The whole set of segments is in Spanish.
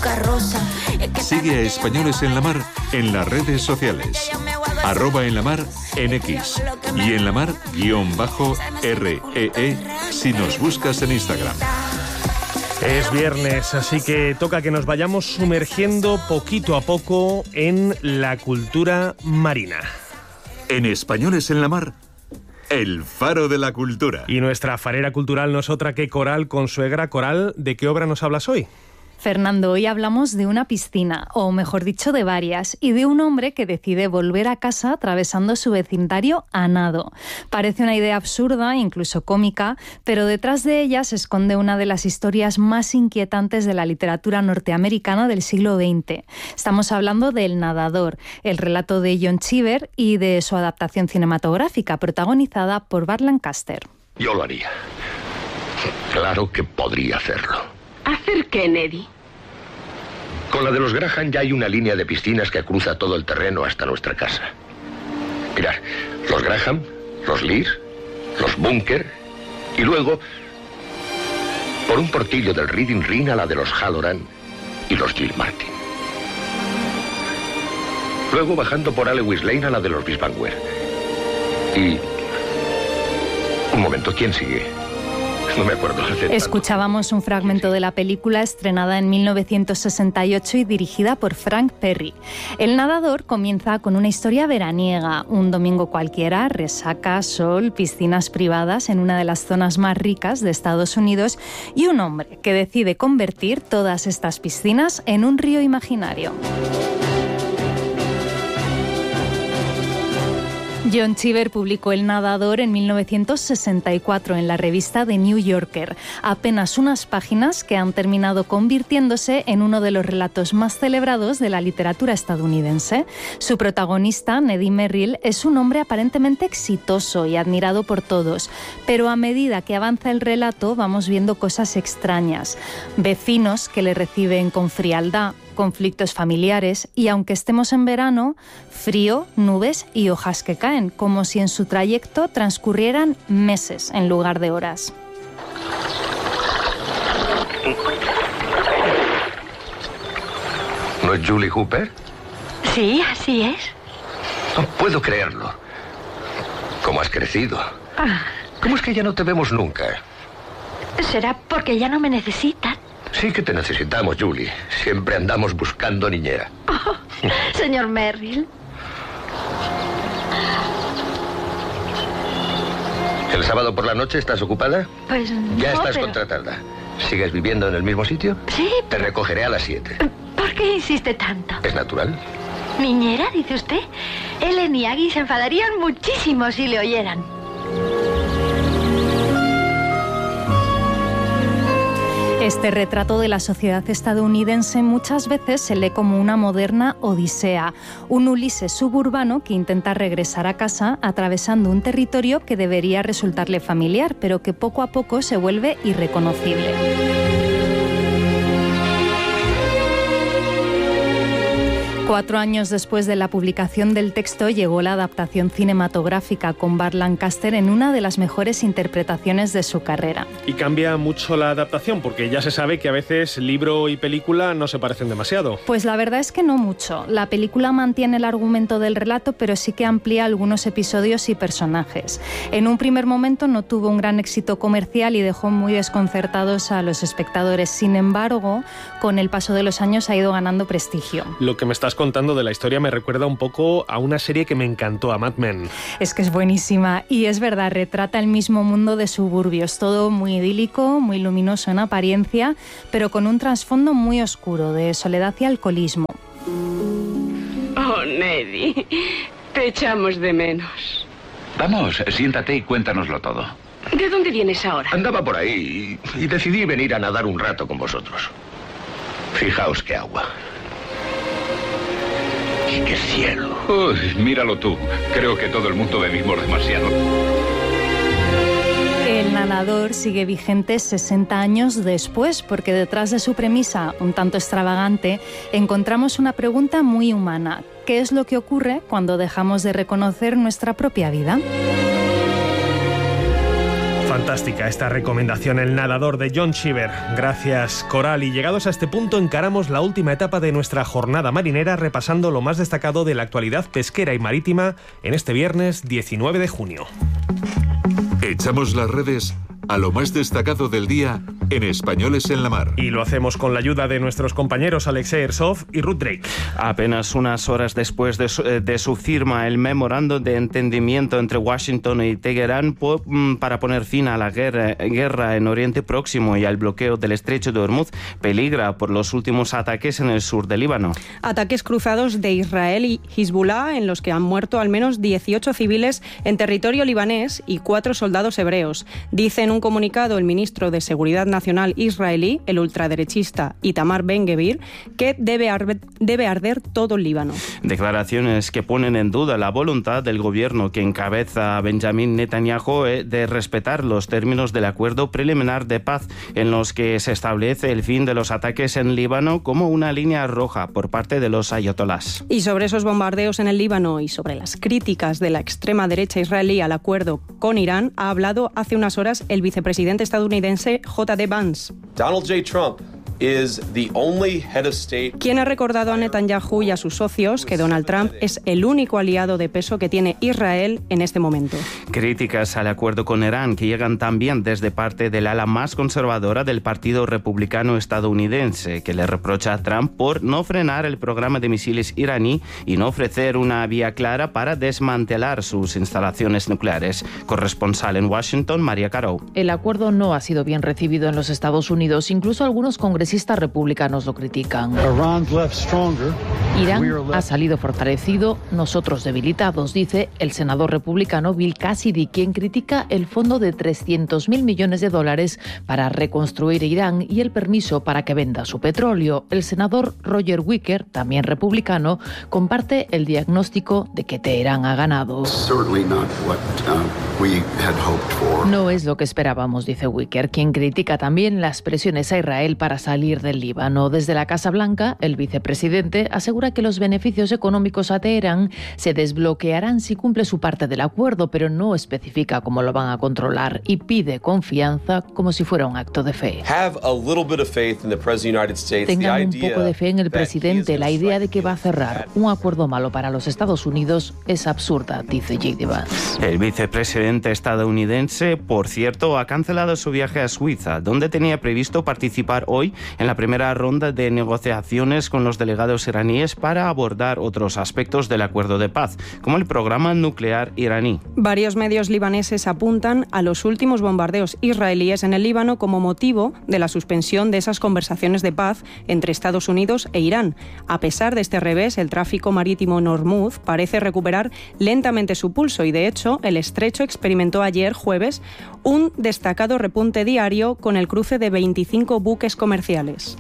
Sigue a Españoles en la Mar en las redes sociales. @enlamar en X y enlamar_REE si nos buscas en Instagram. Es viernes, así que toca que nos vayamos sumergiendo poquito a poco en la cultura marina. En Españoles en la Mar, el faro de la cultura. Y nuestra farera cultural no es otra que Coral Consuegra. Coral, ¿de qué obra nos hablas hoy? Fernando, hoy hablamos de una piscina, o mejor dicho, de varias, y de un hombre que decide volver a casa atravesando su vecindario a nado. Parece una idea absurda, incluso cómica, pero detrás de ella se esconde una de las historias más inquietantes de la literatura norteamericana del siglo XX. Estamos hablando de El nadador, el relato de John Cheever y de su adaptación cinematográfica, protagonizada por Burt Lancaster. Yo lo haría. Claro que podría hacerlo. ¿Hacer qué, Neddy? Con la de los Graham ya hay una línea de piscinas que cruza todo el terreno hasta nuestra casa. Mirad, los Graham, los Lear, los Bunker y luego, por un portillo del Reading Ring a la de los Halloran y los Gilmartin. Luego bajando por Alewis Lane a la de los Bisbanwer. Y... un momento, ¿quién sigue? No me acuerdo. Escuchábamos un fragmento de la película estrenada en 1968 y dirigida por Frank Perry. El nadador comienza con una historia veraniega. Un domingo cualquiera, resaca, sol, piscinas privadas en una de las zonas más ricas de Estados Unidos y un hombre que decide convertir todas estas piscinas en un río imaginario. John Cheever publicó El nadador en 1964 en la revista The New Yorker. Apenas unas páginas que han terminado convirtiéndose en uno de los relatos más celebrados de la literatura estadounidense. Su protagonista, Neddy Merrill, es un hombre aparentemente exitoso y admirado por todos, pero a medida que avanza el relato vamos viendo cosas extrañas. Vecinos que le reciben con frialdad, conflictos familiares y, aunque estemos en verano, frío, nubes y hojas que caen, como si en su trayecto transcurrieran meses en lugar de horas. ¿No es Julie Hooper? Sí, así es. No puedo creerlo. ¿Cómo has crecido? ¿Cómo es que ya no te vemos nunca? Será porque ya no me necesitan. Sí que te necesitamos, Julie. Siempre andamos buscando niñera. Oh, señor Merrill. ¿El sábado por la noche estás ocupada? Pues no, ya estás contratada. ¿Sigues viviendo en el mismo sitio? Sí. Te recogeré a las 7. ¿Por qué insiste tanto? Es natural. ¿Niñera, dice usted? Ellen y Aggie se enfadarían muchísimo si le oyeran. Este retrato de la sociedad estadounidense muchas veces se lee como una moderna odisea, un Ulises suburbano que intenta regresar a casa atravesando un territorio que debería resultarle familiar, pero que poco a poco se vuelve irreconocible. 4 años después de la publicación del texto llegó la adaptación cinematográfica con Burt Lancaster en una de las mejores interpretaciones de su carrera. Y cambia mucho la adaptación, porque ya se sabe que a veces libro y película no se parecen demasiado. Pues la verdad es que no mucho. La película mantiene el argumento del relato, pero sí que amplía algunos episodios y personajes. En un primer momento no tuvo un gran éxito comercial y dejó muy desconcertados a los espectadores. Sin embargo, con el paso de los años ha ido ganando prestigio. Lo que me estás contando de la historia me recuerda un poco a una serie que me encantó, a Mad Men. Es que es buenísima y es verdad, retrata el mismo mundo de suburbios, todo muy idílico, muy luminoso en apariencia, pero con un trasfondo muy oscuro de soledad y alcoholismo. Oh, Neddy, te echamos de menos. Vamos, siéntate y cuéntanoslo todo. ¿De dónde vienes ahora? Andaba por ahí y decidí venir a nadar un rato con vosotros. Fijaos qué agua. ¡Y qué cielo! Uy, míralo tú. Creo que todo el mundo bebimos demasiado. El nadador sigue vigente 60 años después, porque detrás de su premisa, un tanto extravagante, encontramos una pregunta muy humana. ¿Qué es lo que ocurre cuando dejamos de reconocer nuestra propia vida? Fantástica esta recomendación, El nadador de John Cheever. Gracias, Coral. Y llegados a este punto encaramos la última etapa de nuestra jornada marinera repasando lo más destacado de la actualidad pesquera y marítima en este viernes 19 de junio. Echamos las redes a lo más destacado del día en Españoles en la Mar. Y lo hacemos con la ayuda de nuestros compañeros Alexei Ersov y Ruth Drake. Apenas unas horas después de su firma, el memorándum de entendimiento entre Washington y Teherán para poner fin a la guerra en Oriente Próximo y al bloqueo del Estrecho de Hormuz peligra por los últimos ataques en el sur del Líbano. Ataques cruzados de Israel y Hezbollah en los que han muerto al menos 18 civiles en territorio libanés y 4 soldados hebreos. Dice en un comunicado el ministro de Seguridad Nacional israelí, el ultraderechista Itamar Ben-Gvir, que debe arder todo el Líbano. Declaraciones que ponen en duda la voluntad del gobierno que encabeza Benjamin Netanyahu de respetar los términos del acuerdo preliminar de paz en los que se establece el fin de los ataques en Líbano como una línea roja por parte de los ayatolás. Y sobre esos bombardeos en el Líbano y sobre las críticas de la extrema derecha israelí al acuerdo con Irán, ha hablado hace unas horas el vicepresidente estadounidense J.D. Vance. Donald J. Trump is the only head of state. Quien ha recordado a Netanyahu y a sus socios que Donald Trump es el único aliado de peso que tiene Israel en este momento. Críticas al acuerdo con Irán que llegan también desde parte del ala más conservadora del Partido Republicano estadounidense, que le reprocha a Trump por no frenar el programa de misiles iraní y no ofrecer una vía clara para desmantelar sus instalaciones nucleares. Corresponsal en Washington, María Caro. El acuerdo no ha sido bien recibido en los Estados Unidos, incluso algunos congresistas republicanos lo critican. Irán ha salido fortalecido, nosotros debilitados, dice el senador republicano Bill Cassidy, quien critica el fondo de $300.000 millones para reconstruir Irán y el permiso para que venda su petróleo. El senador Roger Wicker, también republicano, comparte el diagnóstico de que Teherán ha ganado. No es lo que esperábamos, dice Wicker, quien critica también las presiones a Israel para salir del Líbano. Desde la Casa Blanca, el vicepresidente asegura que los beneficios económicos a Teherán se desbloquearán si cumple su parte del acuerdo, pero no especifica cómo lo van a controlar y pide confianza como si fuera un acto de fe. Tengan un poco de fe en el presidente. La idea de que va a cerrar un acuerdo malo para los Estados Unidos es absurda, dice J.D. Vance. El vicepresidente estadounidense, por cierto, ha cancelado su viaje a Suiza, donde tenía previsto participar hoy en la primera ronda de negociaciones con los delegados iraníes para abordar otros aspectos del acuerdo de paz, como el programa nuclear iraní. Varios medios libaneses apuntan a los últimos bombardeos israelíes en el Líbano como motivo de la suspensión de esas conversaciones de paz entre Estados Unidos e Irán. A pesar de este revés, el tráfico marítimo en Hormuz parece recuperar lentamente su pulso y, de hecho, el estrecho experimentó ayer, jueves, un destacado repunte diario con el cruce de 25 buques comerciales.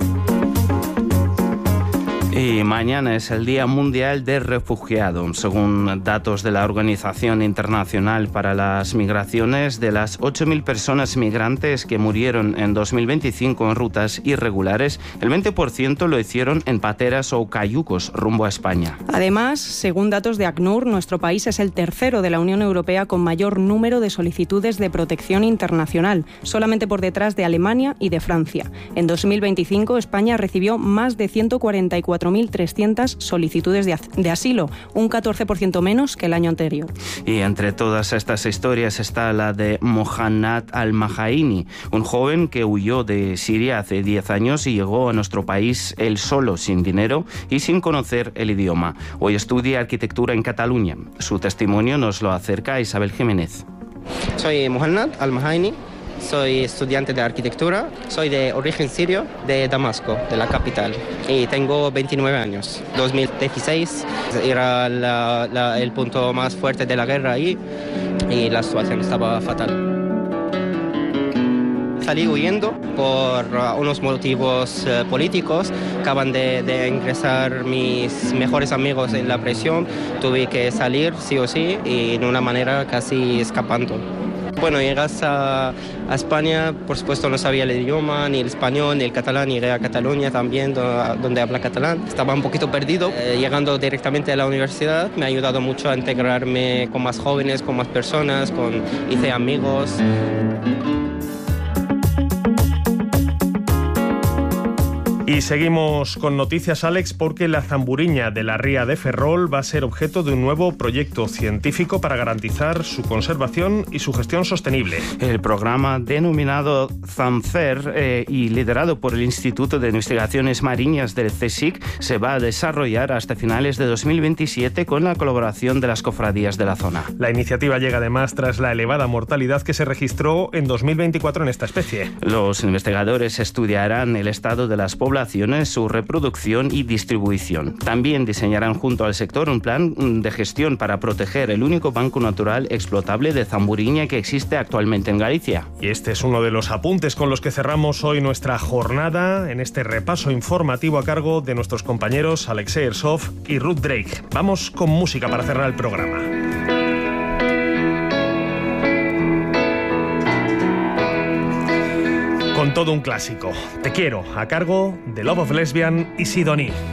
Y mañana es el Día Mundial del Refugiado. Según datos de la Organización Internacional para las Migraciones, de las 8.000 personas migrantes que murieron en 2025 en rutas irregulares, el 20% lo hicieron en pateras o cayucos rumbo a España. Además, según datos de ACNUR, nuestro país es el tercero de la Unión Europea con mayor número de solicitudes de protección internacional, solamente por detrás de Alemania y de Francia. En 2025, España recibió más de 144.300 solicitudes de asilo, un 14% menos que el año anterior. Y entre todas estas historias está la de Mohannad Al-Mahaini, un joven que huyó de Siria hace 10 años y llegó a nuestro país él solo, sin dinero y sin conocer el idioma. Hoy estudia arquitectura en Cataluña. Su testimonio nos lo acerca Isabel Jiménez. Soy Mohannad Al-Mahaini. Soy estudiante de arquitectura, soy de origen sirio, de Damasco, de la capital, y tengo 29 años. 2016 era el punto más fuerte de la guerra ahí y la situación estaba fatal. Salí huyendo por unos motivos políticos. Acaban de ingresar mis mejores amigos en la prisión. Tuve que salir sí o sí y de una manera casi escapando. Bueno, llegas a España, por supuesto no sabía el idioma, ni el español, ni el catalán. Llegué a Cataluña también, donde habla catalán. Estaba un poquito perdido. Llegando directamente a la universidad me ha ayudado mucho a integrarme con más jóvenes, con más personas, hice amigos. Y seguimos con noticias, Alex, porque la zamburiña de la ría de Ferrol va a ser objeto de un nuevo proyecto científico para garantizar su conservación y su gestión sostenible. El programa denominado ZAMFER y liderado por el Instituto de Investigaciones Marinas del CSIC se va a desarrollar hasta finales de 2027 con la colaboración de las cofradías de la zona. La iniciativa llega además tras la elevada mortalidad que se registró en 2024 en esta especie. Los investigadores estudiarán el estado de las poblaciones, su reproducción y distribución. También diseñarán junto al sector un plan de gestión para proteger el único banco natural explotable de zamburiña que existe actualmente en Galicia. Y este es uno de los apuntes con los que cerramos hoy nuestra jornada en este repaso informativo a cargo de nuestros compañeros Alexei Ersov y Ruth Drake. Vamos con música para cerrar el programa. Con todo un clásico, Te quiero, a cargo de Love of Lesbian y Sidonie.